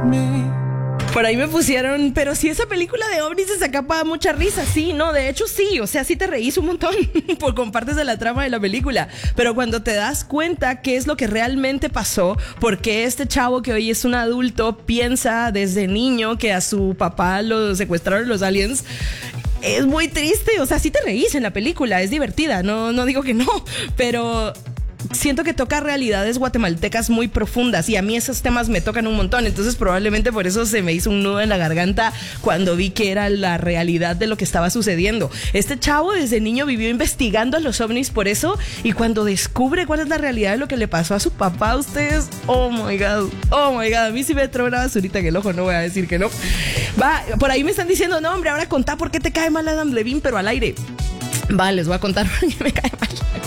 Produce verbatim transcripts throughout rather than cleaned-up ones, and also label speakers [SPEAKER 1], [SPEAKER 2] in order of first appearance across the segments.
[SPEAKER 1] Por ahí me pusieron, pero si esa película de ovnis se sacaba mucha risa, sí, no, de hecho sí, o sea, sí te reís un montón por compartes de la trama de la película, pero cuando te das cuenta qué es lo que realmente pasó, porque este chavo que hoy es un adulto piensa desde niño que a su papá lo secuestraron los aliens, es muy triste, o sea, sí te reís en la película, es divertida, no, no digo que no, pero siento que toca realidades guatemaltecas muy profundas y a mí esos temas me tocan un montón, entonces probablemente por eso se me hizo un nudo en la garganta cuando vi que era la realidad de lo que estaba sucediendo. Este chavo desde niño vivió investigando a los ovnis por eso, y cuando descubre cuál es la realidad de lo que le pasó a su papá, ustedes, oh my god, oh my god, a mí sí me entró una basurita en el ojo, no voy a decir que no. Va, por ahí me están diciendo, no hombre, ahora contá por qué te cae mal Adam Levine, pero al aire. Va, les voy a contar por qué me cae mal.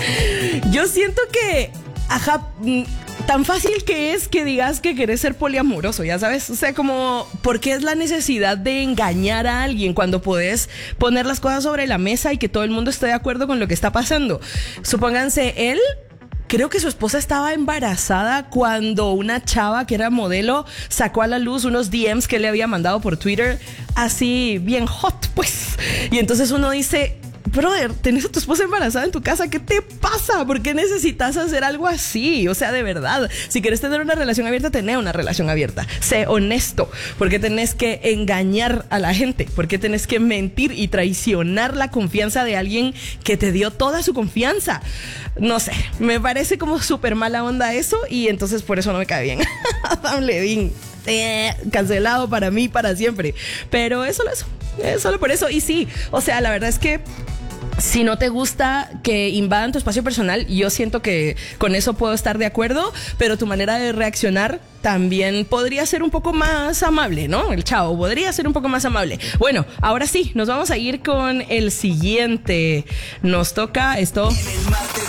[SPEAKER 1] Yo siento que, ajá, tan fácil que es que digas que querés ser poliamoroso, ya sabes, o sea, como, ¿por qué es la necesidad de engañar a alguien cuando podés poner las cosas sobre la mesa y que todo el mundo esté de acuerdo con lo que está pasando? Supónganse, él, creo que su esposa estaba embarazada cuando una chava que era modelo sacó a la luz unos D Ms que le había mandado por Twitter, así bien hot, pues, y entonces uno dice, brother, tenés a tu esposa embarazada en tu casa, ¿qué te pasa? ¿Por qué necesitas hacer algo así? O sea, de verdad, si quieres tener una relación abierta, tené una relación abierta. Sé honesto. ¿Por qué tenés que engañar a la gente? ¿Por qué tenés que mentir y traicionar la confianza de alguien que te dio toda su confianza? No sé, me parece como súper mala onda eso, y entonces por eso no me cae bien. Adam Levine, eh, cancelado para mí para siempre. Pero es solo eso, es solo por eso. Y sí, o sea, la verdad es que si no te gusta que invadan tu espacio personal, yo siento que con eso puedo estar de acuerdo, pero tu manera de reaccionar también podría ser un poco más amable, ¿no? El chavo podría ser un poco más amable. Bueno, ahora sí, nos vamos a ir con el siguiente. Nos toca esto.
[SPEAKER 2] En el martes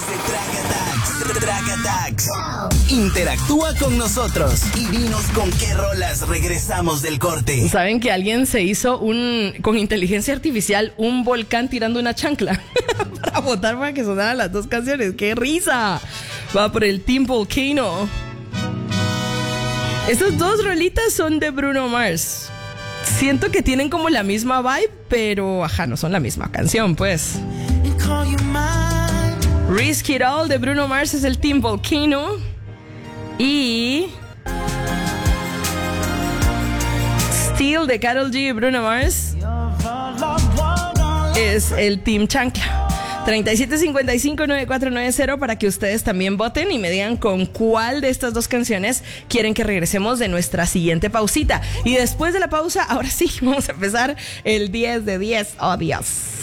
[SPEAKER 2] de Tragatax. Interactúa con nosotros y dinos con qué rolas regresamos del corte.
[SPEAKER 1] ¿Saben que alguien se hizo un con inteligencia artificial un volcán tirando una chancla para votar para que sonaran las dos canciones? ¡Qué risa! Va por el Team Volcano. Estas dos rolitas son de Bruno Mars. Siento que tienen como la misma vibe, pero ajá, no son la misma canción, pues. Risk It All de Bruno Mars es el Team Volcano. Y Steel de Karol G y Bruno Mars es el Team Chancla. treinta y siete cincuenta y cinco noventa y cuatro noventa para que ustedes también voten y me digan con cuál de estas dos canciones quieren que regresemos de nuestra siguiente pausita. Y después de la pausa, ahora sí, vamos a empezar el diez de diez. Oh, Dios.